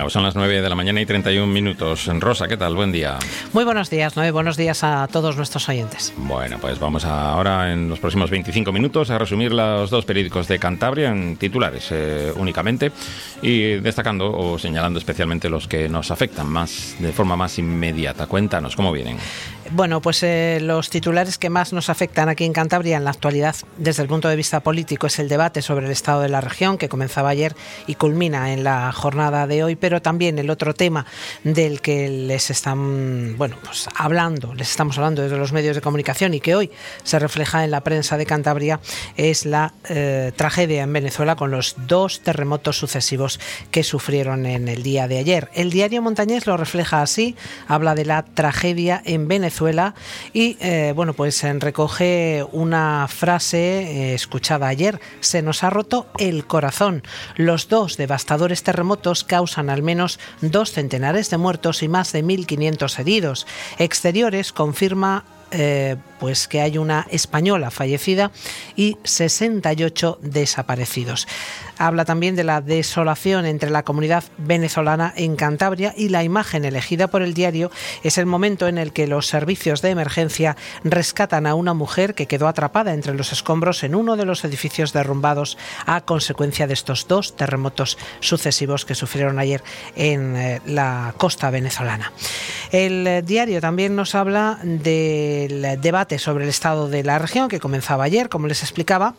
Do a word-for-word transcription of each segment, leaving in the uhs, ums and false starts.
Venga, pues son las nueve de la mañana y treinta y un minutos. Rosa, ¿qué tal? Buen día. Muy buenos días, Noé. Buenos días a todos nuestros oyentes. Bueno, pues vamos a, ahora en los próximos veinticinco minutos a resumir los dos periódicos de Cantabria en titulares eh, únicamente y destacando o señalando especialmente los que nos afectan más de forma más inmediata. Cuéntanos, ¿cómo vienen? Bueno, pues eh, los titulares que más nos afectan aquí en Cantabria en la actualidad desde el punto de vista político es el debate sobre el estado de la región que comenzaba ayer y culmina en la jornada de hoy, pero también el otro tema del que les están, bueno, pues hablando, les estamos hablando desde los medios de comunicación y que hoy se refleja en la prensa de Cantabria es la eh, tragedia en Venezuela con los dos terremotos sucesivos que sufrieron en el día de ayer. El diario Montañés lo refleja así, habla de la tragedia en Venezuela y eh, bueno, pues recoge una frase eh, escuchada ayer: se nos ha roto el corazón. Los dos devastadores terremotos causan al menos dos centenares de muertos y más de mil quinientos heridos. Exteriores confirma Eh, pues que hay una española fallecida y sesenta y ocho desaparecidos. Habla también de la desolación entre la comunidad venezolana en Cantabria y la imagen elegida por el diario es el momento en el que los servicios de emergencia rescatan a una mujer que quedó atrapada entre los escombros en uno de los edificios derrumbados a consecuencia de estos dos terremotos sucesivos que sufrieron ayer en eh, la costa venezolana. El eh, diario también nos habla de el debate sobre el estado de la región que comenzaba ayer, como les explicaba.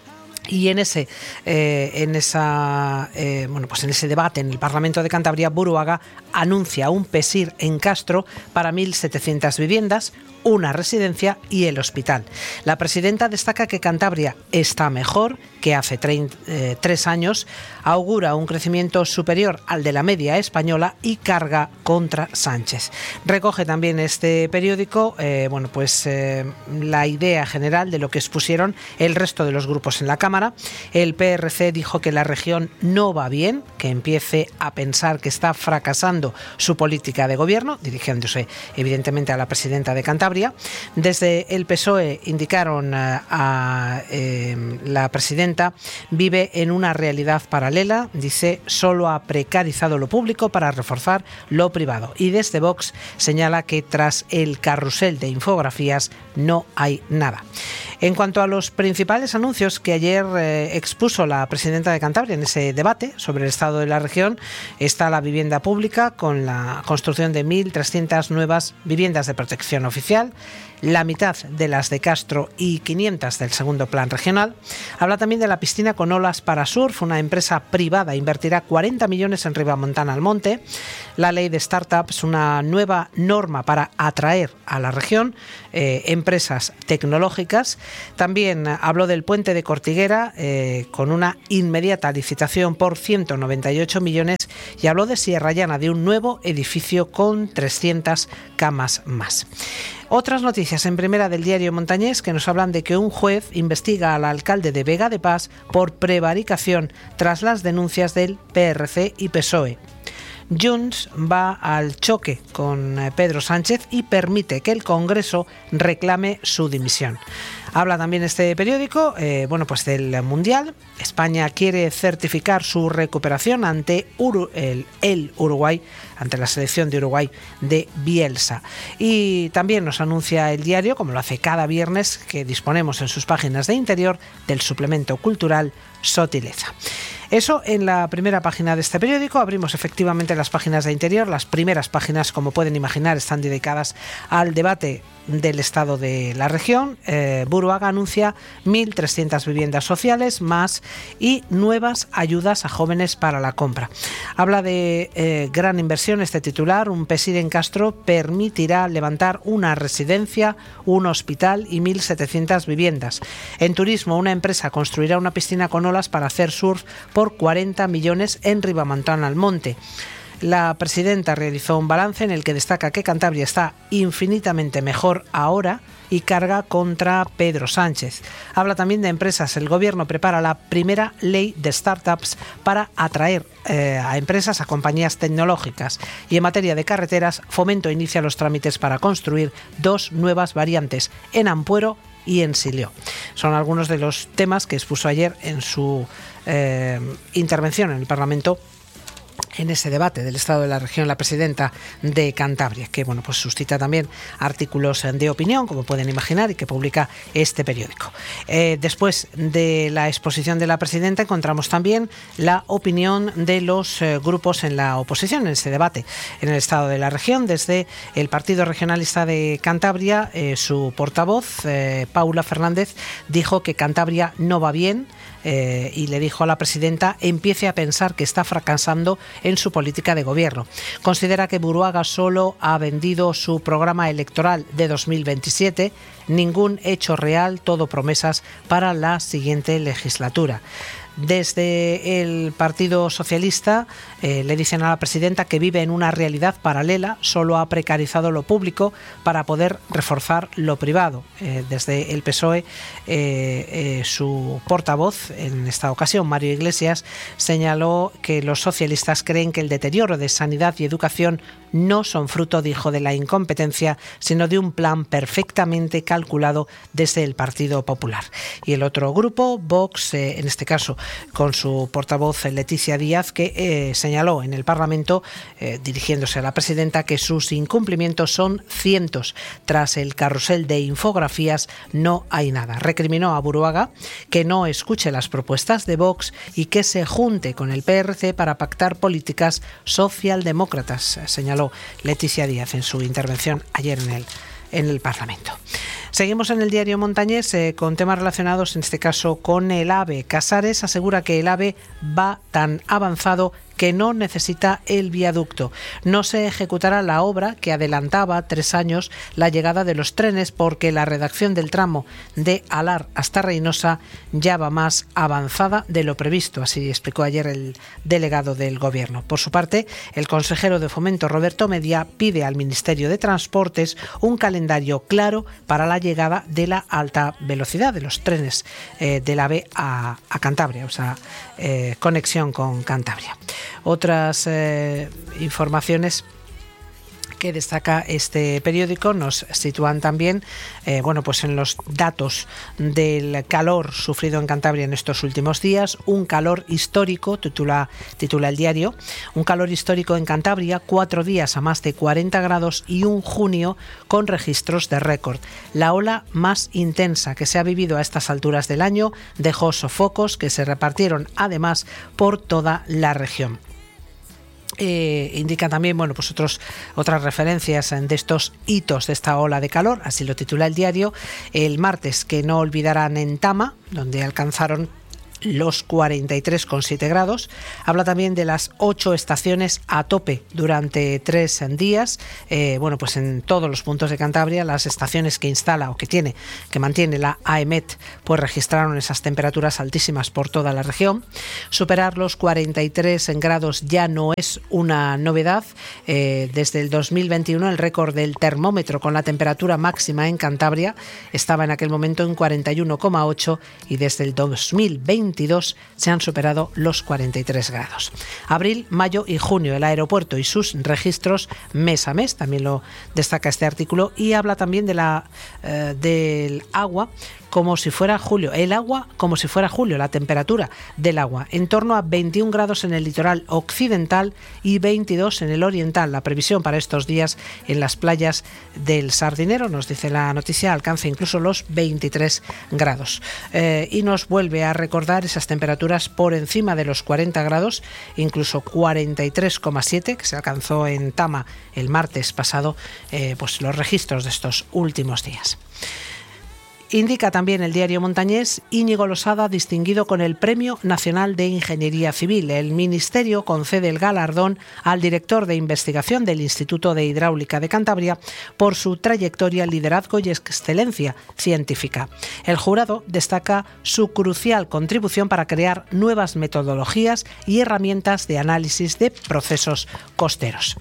Y en ese, eh, en esa, eh, bueno, pues en ese debate en el Parlamento de Cantabria, Buruaga anuncia un PESIR en Castro para mil setecientas viviendas, una residencia y el hospital. La presidenta destaca que Cantabria está mejor que hace treinta, eh, tres años, augura un crecimiento superior al de la media española y carga contra Sánchez. Recoge también este periódico eh, bueno, pues, eh, la idea general de lo que expusieron el resto de los grupos en la Cámara. El P R C dijo que la región no va bien, que empiece a pensar que está fracasando su política de gobierno, dirigiéndose evidentemente a la presidenta de Cantabria. Desde el P S O E indicaron a, a eh, la presidenta vive en una realidad paralela, dice, solo ha precarizado lo público para reforzar lo privado. Y desde Vox señala que tras el carrusel de infografías no hay nada. En cuanto a los principales anuncios que ayer eh, expuso la presidenta de Cantabria en ese debate sobre el estado de la región, está la vivienda pública con la construcción de mil trescientas nuevas viviendas de protección oficial, la mitad de las de Castro y quinientas del segundo plan regional. Habla también de la piscina con olas para surf, una empresa privada invertirá cuarenta millones en Ribamontana al Monte, la ley de startups, una nueva norma para atraer a la región eh, empresas tecnológicas. También habló del puente de Cortiguera eh, con una inmediata licitación por ciento noventa y ocho millones y habló de Sierra Llana, de un nuevo edificio con trescientas camas más. Otras noticias en primera del diario Montañés que nos hablan de que un juez investiga al alcalde de Vega de Paz por prevaricación tras las denuncias del P R C y P S O E. Junts va al choque con Pedro Sánchez y permite que el Congreso reclame su dimisión. Habla también este periódico eh, bueno, pues del Mundial. España quiere certificar su recuperación ante Uru- el, el Uruguay, ante la selección de Uruguay de Bielsa. Y también nos anuncia el diario, como lo hace cada viernes, que disponemos en sus páginas de interior del suplemento cultural Sotileza. Eso en la primera página de este periódico. Abrimos efectivamente las páginas de interior. Las primeras páginas, como pueden imaginar, están dedicadas al debate del estado de la región. Eh, Buruaga anuncia mil trescientas viviendas sociales más y nuevas ayudas a jóvenes para la compra. Habla de eh, gran inversión este titular. Un PESIR en Castro permitirá levantar una residencia, un hospital y mil setecientas viviendas. En turismo, una empresa construirá una piscina con olas para hacer surf por cuarenta millones en Ribamontana al Monte. La presidenta realizó un balance en el que destaca que Cantabria está infinitamente mejor ahora y carga contra Pedro Sánchez. Habla también de empresas. El gobierno prepara la primera ley de startups para atraer eh, a empresas, a compañías tecnológicas. Y en materia de carreteras, Fomento inicia los trámites para construir dos nuevas variantes en Ampuero y en Silió. Son algunos de los temas que expuso ayer en su eh, intervención en el Parlamento en ese debate del estado de la región la presidenta de Cantabria, que bueno, pues suscita también artículos de opinión, como pueden imaginar, y que publica este periódico. Eh, después de la exposición de la presidenta encontramos también la opinión de los eh, grupos en la oposición en ese debate en el estado de la región. Desde el Partido Regionalista de Cantabria, eh, su portavoz, eh, Paula Fernández, dijo que Cantabria no va bien, Eh, y le dijo a la presidenta empiece a pensar que está fracasando en su política de gobierno. Considera que Buruaga solo ha vendido su programa electoral de dos mil veintisiete, ningún hecho real, todo promesas para la siguiente legislatura. Desde el Partido Socialista eh, le dicen a la presidenta que vive en una realidad paralela, solo ha precarizado lo público para poder reforzar lo privado. Eh, desde el P S O E, eh, eh, su portavoz en esta ocasión, Mario Iglesias, señaló que los socialistas creen que el deterioro de sanidad y educación no son fruto, dijo, de la incompetencia, sino de un plan perfectamente calculado desde el Partido Popular. Y el otro grupo, Vox, eh, en este caso con su portavoz Leticia Díaz, que eh, señaló en el Parlamento, eh, dirigiéndose a la presidenta, que sus incumplimientos son cientos. Tras el carrusel de infografías no hay nada. Recriminó a Buruaga que no escuche las propuestas de Vox y que se junte con el P R C para pactar políticas socialdemócratas, señaló Leticia Díaz en su intervención ayer en el, en el Parlamento. Seguimos en el diario Montañés eh, con temas relacionados, en este caso, con el AVE. Casares asegura que el AVE va tan avanzado que no necesita el viaducto. No se ejecutará la obra que adelantaba tres años la llegada de los trenes porque la redacción del tramo de Alar hasta Reynosa ya va más avanzada de lo previsto, así explicó ayer el delegado del Gobierno. Por su parte, el consejero de Fomento, Roberto Media, pide al Ministerio de Transportes un calendario claro para la llegada de la alta velocidad de los trenes eh, del AVE a, a Cantabria, o sea, eh, conexión con Cantabria. Otras eh, informaciones que destaca este periódico nos sitúan también eh, bueno, pues en los datos del calor sufrido en Cantabria en estos últimos días. Un calor histórico, titula, titula el diario, un calor histórico en Cantabria, cuatro días a más de cuarenta grados y un junio con registros de récord. La ola más intensa que se ha vivido a estas alturas del año dejó sofocos que se repartieron además por toda la región. Eh, indica también, bueno, pues otros, otras referencias de estos hitos de esta ola de calor, así lo titula el diario. El martes, que no olvidarán en Tama, donde alcanzaron los cuarenta y tres coma siete grados. Habla también de las ocho estaciones a tope durante tres días. Eh, bueno, pues en todos los puntos de Cantabria, las estaciones que instala o que tiene, que mantiene la AEMET, pues registraron esas temperaturas altísimas por toda la región. Superar los cuarenta y tres grados ya no es una novedad. Eh, desde el dos mil veintiuno, el récord del termómetro con la temperatura máxima en Cantabria estaba en aquel momento en cuarenta y uno coma ocho y desde el dos mil veintidós se han superado los cuarenta y tres grados. Abril, mayo y junio, el aeropuerto y sus registros mes a mes, también lo destaca este artículo, y habla también de la eh, del agua como si fuera julio, el agua como si fuera julio, la temperatura del agua, en torno a veintiún grados en el litoral occidental y veintidós en el oriental. La previsión para estos días en las playas del Sardinero, nos dice la noticia, alcanza incluso los veintitrés grados. Eh, y nos vuelve a recordar esas temperaturas por encima de los cuarenta grados, incluso cuarenta y tres coma siete, que se alcanzó en Tama el martes pasado, eh, pues los registros de estos últimos días. Indica también el diario Montañés, Íñigo Losada distinguido con el Premio Nacional de Ingeniería Civil. El Ministerio concede el galardón al director de investigación del Instituto de Hidráulica de Cantabria por su trayectoria, liderazgo y excelencia científica. El jurado destaca su crucial contribución para crear nuevas metodologías y herramientas de análisis de procesos costeros.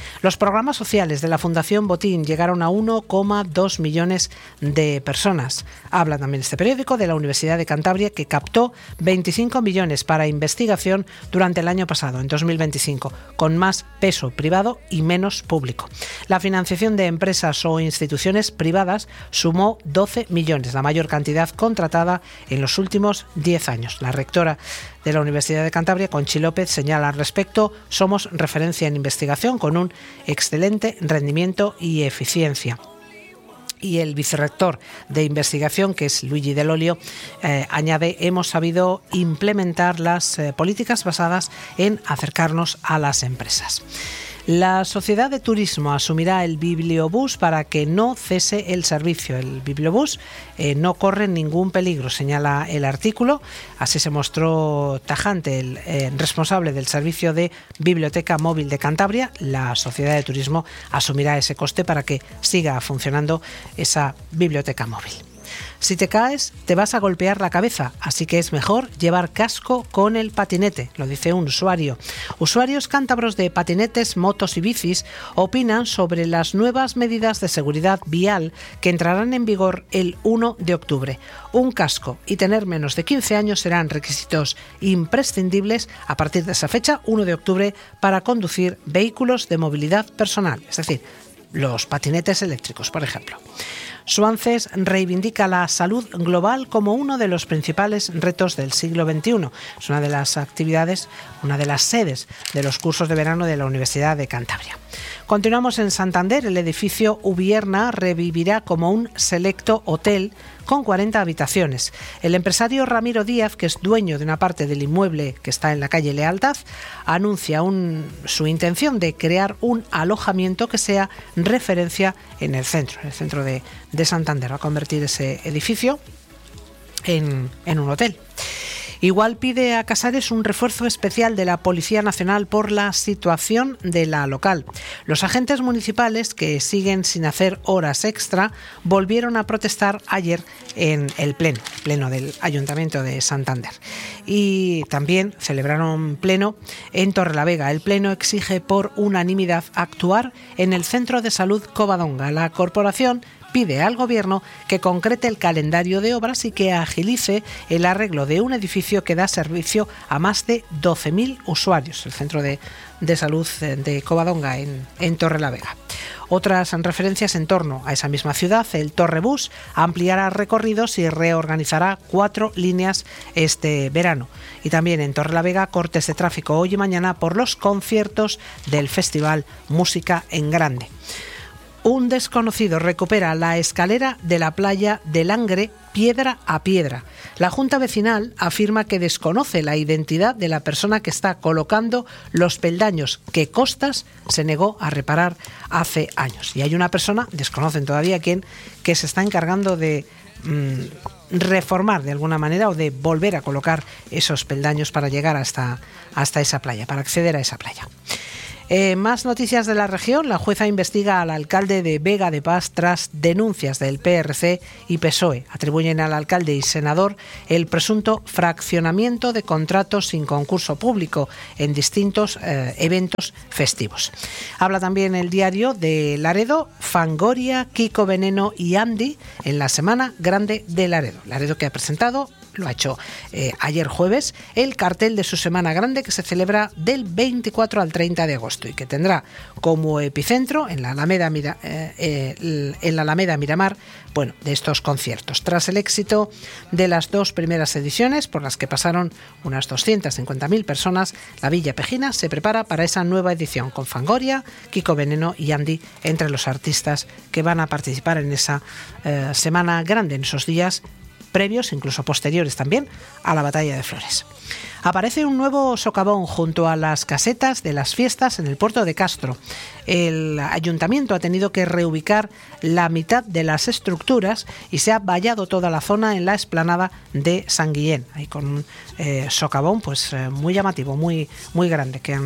Los programas sociales de la Fundación Botín llegaron a uno coma dos millones de personas. Habla también este periódico de la Universidad de Cantabria, que captó veinticinco millones para investigación durante el año pasado, en dos mil veinticinco, con más peso privado y menos público. La financiación de empresas o instituciones privadas sumó doce millones, la mayor cantidad contratada en los últimos diez años. La rectora de la Universidad de Cantabria, Conchi López, señala al respecto: somos referencia en investigación con un excelente rendimiento y eficiencia. Y el vicerrector de investigación, que es Luigi Dell'Olio, eh, añade: hemos sabido implementar las eh, políticas basadas en acercarnos a las empresas. La Sociedad de Turismo asumirá el Bibliobús para que no cese el servicio. El Bibliobús eh, no corre ningún peligro, señala el artículo. Así se mostró tajante el eh, responsable del servicio de Biblioteca Móvil de Cantabria. La Sociedad de Turismo asumirá ese coste para que siga funcionando esa biblioteca móvil. Si te caes, te vas a golpear la cabeza, así que es mejor llevar casco con el patinete, lo dice un usuario. Usuarios cántabros de patinetes, motos y bicis opinan sobre las nuevas medidas de seguridad vial que entrarán en vigor el uno de octubre. Un casco y tener menos de quince años serán requisitos imprescindibles a partir de esa fecha, uno de octubre, para conducir vehículos de movilidad personal, es decir, los patinetes eléctricos, por ejemplo. Suances reivindica la salud global como uno de los principales retos del siglo veintiuno. Es una de las actividades, una de las sedes de los cursos de verano de la Universidad de Cantabria. Continuamos en Santander. El edificio Ubierna revivirá como un selecto hotel con cuarenta habitaciones. El empresario Ramiro Díaz, que es dueño de una parte del inmueble que está en la calle Lealtad, anuncia un, su intención de crear un alojamiento que sea referencia en el centro, en el centro de, de Santander. Va a convertir ese edificio en, en un hotel. Igual pide a Casares un refuerzo especial de la Policía Nacional por la situación de la local. Los agentes municipales, que siguen sin hacer horas extra, volvieron a protestar ayer en el pleno, pleno del Ayuntamiento de Santander. Y también celebraron pleno en Torrelavega. El pleno exige por unanimidad actuar en el Centro de Salud Covadonga. La corporación pide al Gobierno que concrete el calendario de obras y que agilice el arreglo de un edificio que da servicio a más de doce mil usuarios, el Centro de, de Salud de Covadonga en, en Torrelavega. Otras referencias en torno a esa misma ciudad: el Torrebús ampliará recorridos y reorganizará cuatro líneas este verano. Y también en Torrelavega, cortes de tráfico hoy y mañana por los conciertos del Festival Música en Grande. Un desconocido recupera la escalera de la playa de Langre piedra a piedra. La Junta Vecinal afirma que desconoce la identidad de la persona que está colocando los peldaños que Costas se negó a reparar hace años. Y hay una persona, desconocen todavía quién, que se está encargando de mmm, reformar de alguna manera o de volver a colocar esos peldaños para llegar hasta, hasta esa playa, para acceder a esa playa. Eh, más noticias de la región. La jueza investiga al alcalde de Vega de Paz tras denuncias del P R C y P S O E. Atribuyen al alcalde y senador el presunto fraccionamiento de contratos sin concurso público en distintos eh, eventos festivos. Habla también el diario de Laredo: Fangoria, Kiko Veneno y Andy en la Semana Grande de Laredo. Laredo, que ha presentado, lo ha hecho eh, ayer jueves, el cartel de su Semana Grande, que se celebra del veinticuatro al treinta de agosto y que tendrá como epicentro en la Alameda, Mira, eh, eh, en la Alameda Miramar, bueno, de estos conciertos. Tras el éxito de las dos primeras ediciones, por las que pasaron unas doscientas cincuenta mil personas, la Villa Pejina se prepara para esa nueva edición, con Fangoria, Kiko Veneno y Andy entre los artistas que van a participar en esa eh, Semana Grande, en esos días previos, incluso posteriores también, a la Batalla de Flores. Aparece un nuevo socavón junto a las casetas de las fiestas en el puerto de Castro. El ayuntamiento ha tenido que reubicar la mitad de las estructuras y se ha vallado toda la zona en la explanada de San Guillén, ahí con un eh, socavón pues eh, muy llamativo, muy, muy grande, que han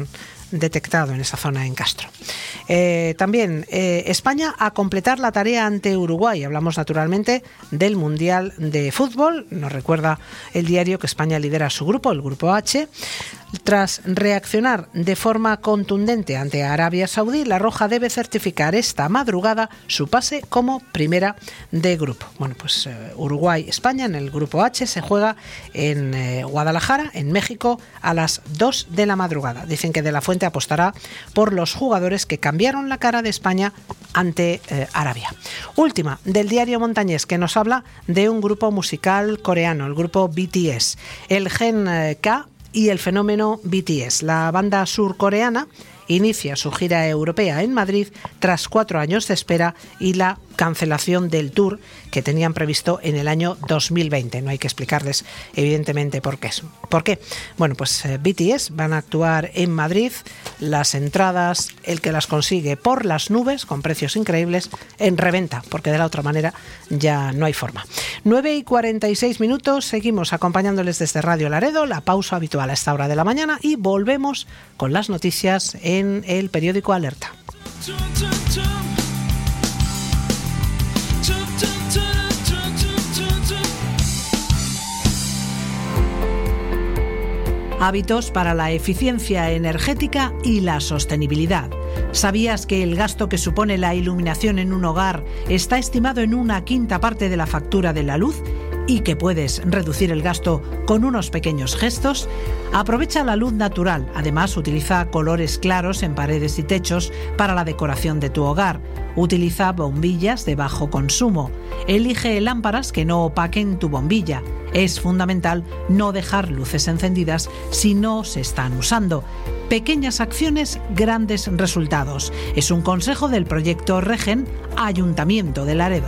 detectado en esa zona en Castro. Eh, también eh, España a completar la tarea ante Uruguay. Hablamos naturalmente del Mundial de Fútbol. Nos recuerda el diario que España lidera su grupo, el Grupo H. Tras reaccionar de forma contundente ante Arabia Saudí, La Roja debe certificar esta madrugada su pase como primera de grupo. Bueno, pues eh, Uruguay-España en el Grupo H se juega en eh, Guadalajara, en México, a las dos de la madrugada. Dicen que De la Fuente apostará por los jugadores que cambiaron la cara de España ante eh, Arabia. Última, del diario Montañés, que nos habla de un grupo musical coreano, el grupo B T S. El Gen eh, K y el fenómeno B T S. La banda surcoreana inicia su gira europea en Madrid tras cuatro años de espera y la cancelación del tour que tenían previsto en el año dos mil veinte. No hay que explicarles, evidentemente, por qué. ¿Por qué? Bueno, pues eh, B T S van a actuar en Madrid. Las entradas, el que las consigue por las nubes, con precios increíbles, en reventa, porque de la otra manera ya no hay forma. nueve y cuarenta y seis minutos, seguimos acompañándoles desde Radio Laredo, la pausa habitual a esta hora de la mañana, y volvemos con las noticias en el periódico Alerta. Hábitos para la eficiencia energética y la sostenibilidad. ¿Sabías que el gasto que supone la iluminación en un hogar está estimado en una quinta parte de la factura de la luz? ¿Y que puedes reducir el gasto con unos pequeños gestos? Aprovecha la luz natural. Además, utiliza colores claros en paredes y techos para la decoración de tu hogar. Utiliza bombillas de bajo consumo. Elige lámparas que no opaquen tu bombilla. Es fundamental no dejar luces encendidas si no se están usando. Pequeñas acciones, grandes resultados. Es un consejo del proyecto Regen, Ayuntamiento de Laredo.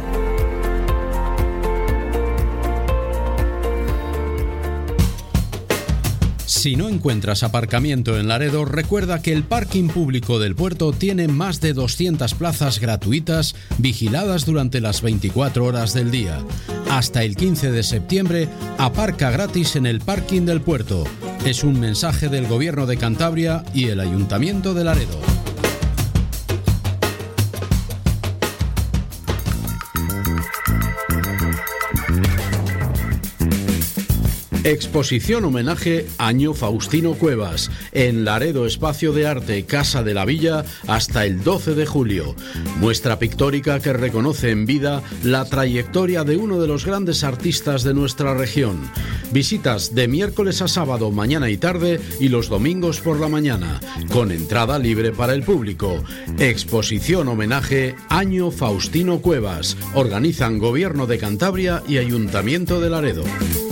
Si no encuentras aparcamiento en Laredo, recuerda que el parking público del puerto tiene más de doscientas plazas gratuitas vigiladas durante las veinticuatro horas del día. Hasta el quince de septiembre, aparca gratis en el parking del puerto. Es un mensaje del Gobierno de Cantabria y el Ayuntamiento de Laredo. Exposición homenaje Año Faustino Cuevas en Laredo Espacio de Arte Casa de la Villa hasta el doce de julio. Muestra pictórica que reconoce en vida la trayectoria de uno de los grandes artistas de nuestra región. Visitas de miércoles a sábado mañana y tarde y los domingos por la mañana, con entrada libre para el público. Exposición homenaje Año Faustino Cuevas. Organizan Gobierno de Cantabria y Ayuntamiento de Laredo.